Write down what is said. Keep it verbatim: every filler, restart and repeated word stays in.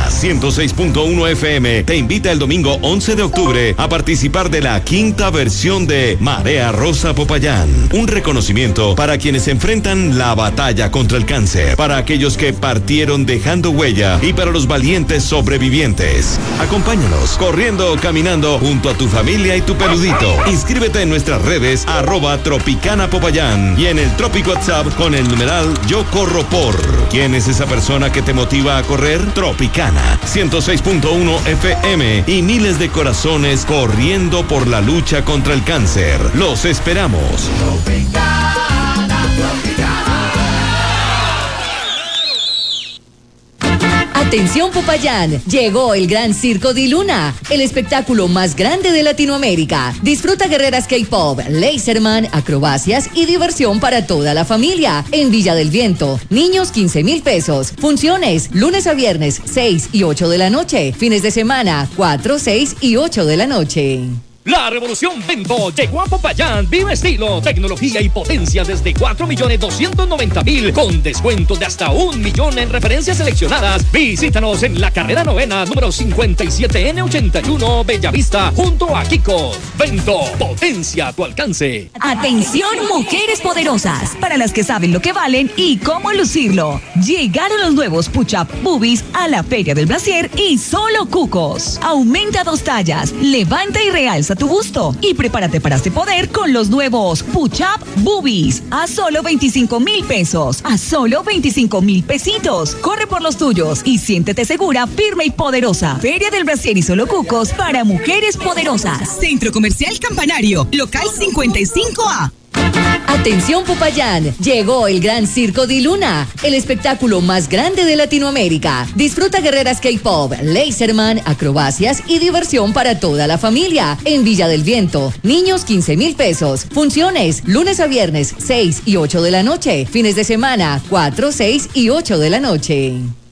La ciento seis punto uno F M te invita el domingo once de octubre a participar de la quinta versión de Marea Rosa Popayán. Un reconocimiento para quienes enfrentan la batalla contra el cáncer, para aquellos que partieron dejando huella y para los valientes sobrevivientes. Acompáñanos corriendo o caminando junto a tu familia y tu peludito. Inscríbete en nuestras redes arroba Tropicana Popayán y en el Tropic WhatsApp con el numeral Yo Corro Por. ¿Quién es esa persona que te motiva a correr? Tropicana ciento seis punto uno F M y miles de corazones corriendo por la lucha contra el cáncer. Los esperamos. Tropicana, Tropicana. Atención Popayán, llegó el Gran Circo de Luna, el espectáculo más grande de Latinoamérica. Disfruta guerreras K-pop, laserman, acrobacias y diversión para toda la familia. En Villa del Viento, niños quince mil pesos. Funciones, lunes a viernes, seis y ocho de la noche. Fines de semana, cuatro, seis y ocho de la noche. La revolución Bento llegó a Popayán. Vive estilo, tecnología y potencia desde cuatro millones doscientos noventa mil con descuento de hasta un millón en referencias seleccionadas. Visítanos en la carrera novena, número cincuenta y siete N ochenta y uno, Bellavista, junto a Kiko. Bento, potencia a tu alcance. Atención, mujeres poderosas, para las que saben lo que valen y cómo lucirlo. Llegaron los nuevos Push-Up Boobies a la Feria del Brasier y solo cucos. Aumenta dos tallas, levanta y realza tu busto y prepárate para este poder con los nuevos Push-Up Boobies a solo veinticinco mil pesos, a solo veinticinco mil pesitos. Corre por los tuyos y siéntete segura, firme y poderosa. Feria del Brasier y solo cucos para mujeres poderosas. Centro Comercial Campanario, local cincuenta y cinco A. Atención Popayán, llegó el Gran Circo de Luna, el espectáculo más grande de Latinoamérica. Disfruta guerreras K-pop, laserman, acrobacias y diversión para toda la familia. En Villa del Viento, niños quince mil pesos. Funciones, lunes a viernes, seis y ocho de la noche. Fines de semana, cuatro, seis y ocho de la noche.